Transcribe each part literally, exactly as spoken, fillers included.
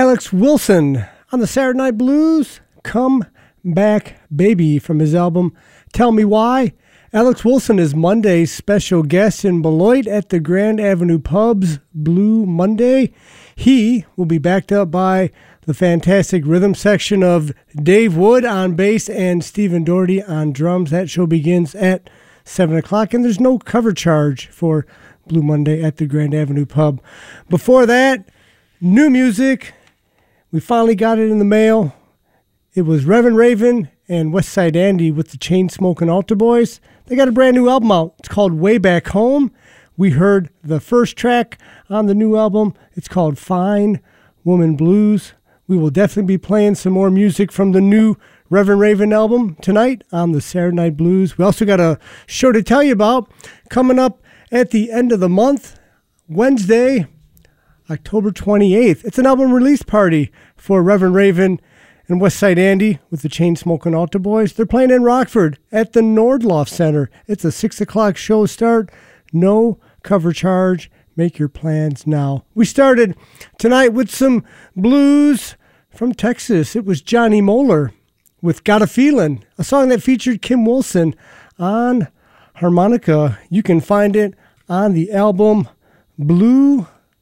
Alex Wilson on the Saturday Night Blues, Come Back Baby from his album Tell Me Why. Alex Wilson is Monday's special guest in Beloit at the Grand Avenue Pub's Blue Monday. He will be backed up by the fantastic rhythm section of Dave Wood on bass and Stephen Doherty on drums. That show begins at seven o'clock, and there's no cover charge for Blue Monday at the Grand Avenue Pub. Before that, new music. We finally got it in the mail. It was Reverend Raven and Westside Andy with the Chainsmoking Altar Boys. They got a brand new album out. It's called Way Back Home. We heard the first track on the new album. It's called Fine Woman Blues. We will definitely be playing some more music from the new Reverend Raven album tonight on the Saturday Night Blues. We also got a show to tell you about coming up at the end of the month, Wednesday, October twenty-eighth. It's an album release party for Reverend Raven and Westside Andy with the Chainsmoking Altar Boys. They're playing in Rockford at the Nordloff Center. It's a six o'clock show start. No cover charge. Make your plans now. We started tonight with some blues from Texas. It was Johnny Moeller with Got a Feelin', a song that featured Kim Wilson on harmonica. You can find it on the album Blue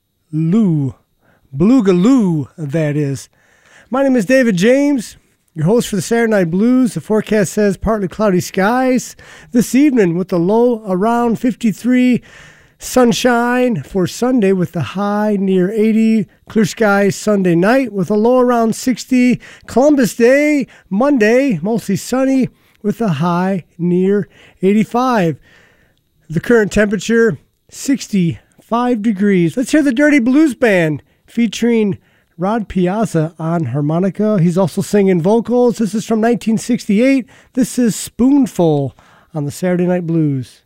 Lou. Bluegaloo, that is. My name is David James, your host for the Saturday Night Blues. The forecast says partly cloudy skies this evening with the low around fifty-three. Sunshine for Sunday with the high near eighty. Clear skies Sunday night with a low around sixty. Columbus Day, Monday, mostly sunny with a high near eighty-five. The current temperature, sixty-five degrees. Let's hear the Dirty Blues Band featuring Rod Piazza on harmonica. He's also singing vocals. This is from nineteen sixty-eight. This is Spoonful on the Saturday Night Blues.